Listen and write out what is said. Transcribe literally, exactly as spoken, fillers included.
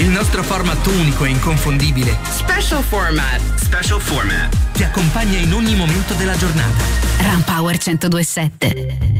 Il nostro format unico e inconfondibile, Special Format. Special Format. ti accompagna in ogni momento della giornata. Ram Power centodue e sette.